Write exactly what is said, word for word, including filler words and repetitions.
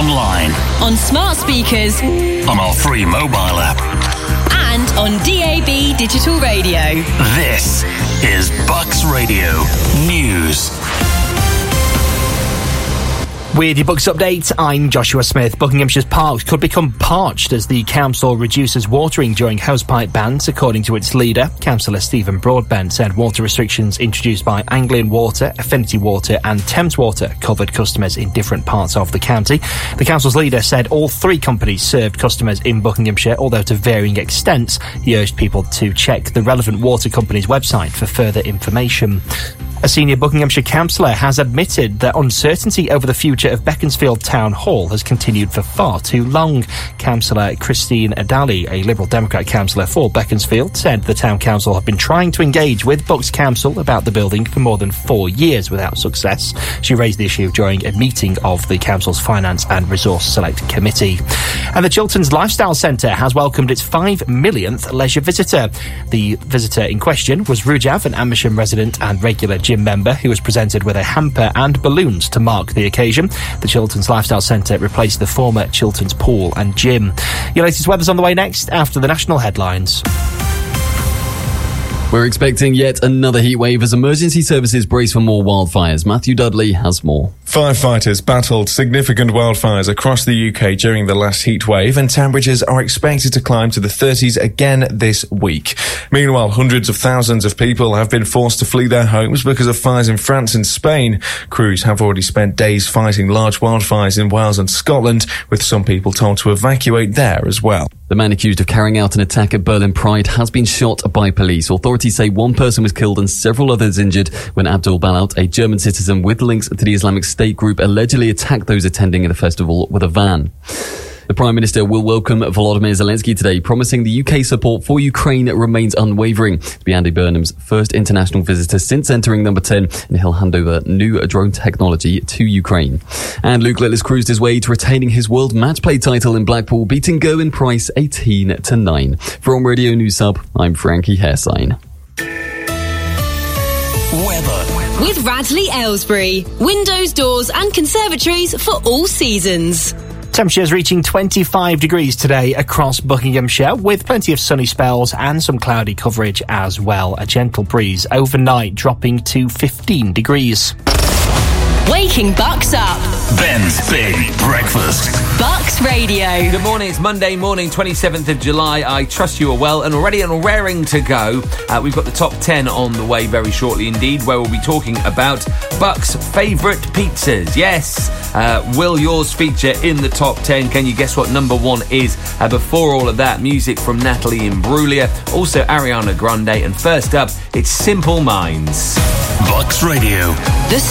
online, on smart speakers, on our free mobile app, and on D A B digital radio. This is Bucks Radio News. With your Bucks update, I'm Joshua Smith. Buckinghamshire's parks could become parched as the council reduces watering during hosepipe bans, according to its leader. Councillor Stephen Broadbent said water restrictions introduced by Anglian Water, Affinity Water and Thames Water covered customers in different parts of the county. The council's leader said all three companies served customers in Buckinghamshire, although to varying extents. He urged people to check the relevant water company's website for further information. A senior Buckinghamshire councillor has admitted that uncertainty over the future of Beaconsfield Town Hall has continued for far too long. Councillor Christine Adali, a Liberal Democrat councillor for Beaconsfield, said the Town Council have been trying to engage with Bucks Council about the building for more than four years without success. She raised the issue during a meeting of the Council's Finance and Resource Select Committee. And the Chilterns Lifestyle Centre has welcomed its five millionth leisure visitor. The visitor in question was Rujav, an Amersham resident and regular gym member, who was presented with a hamper and balloons to mark the occasion. The Chilterns Lifestyle Centre replaced the former Chilterns Pool and Gym. Your latest weather's on the way next after the national headlines. We're expecting yet another heatwave as emergency services brace for more wildfires. Matthew Dudley has more. Firefighters battled significant wildfires across the U K during the last heatwave, and temperatures are expected to climb to the thirties again this week. Meanwhile, hundreds of thousands of people have been forced to flee their homes because of fires in France and Spain. Crews have already spent days fighting large wildfires in Wales and Scotland, with some people told to evacuate there as well. The man accused of carrying out an attack at Berlin Pride has been shot by police. Authorities say one person was killed and several others injured when Abdul Balout, a German citizen with links to the Islamic State group, allegedly attacked those attending the festival with a van. The Prime Minister will welcome Volodymyr Zelensky today, promising the U K support for Ukraine remains unwavering. To be Andy Burnham's first international visitor since entering number ten, and he'll hand over new drone technology to Ukraine. And Luke Littler's cruised his way to retaining his World Match Play title in Blackpool, beating Gerwyn Price eighteen to nine. From Radio News Hub, I'm Frankie Hairsign. Weather. With Radley Aylesbury. Windows, doors and conservatories for all seasons. Temperatures reaching twenty-five degrees today across Buckinghamshire, with plenty of sunny spells and some cloudy coverage as well. A gentle breeze overnight, dropping to fifteen degrees. Waking Bucks up. Ben's Big Breakfast. Bucks Radio. Good morning. It's Monday morning, twenty-seventh of July. I trust you are well and already and raring to go. Uh, we've got the top ten on the way very shortly indeed, where we'll be talking about Bucks' favourite pizzas. Yes. Uh, will yours feature in the top ten? Can you guess what number one is? Uh, before all of that, music from Natalie Imbruglia, also Ariana Grande, and first up, it's Simple Minds. Bucks Radio. The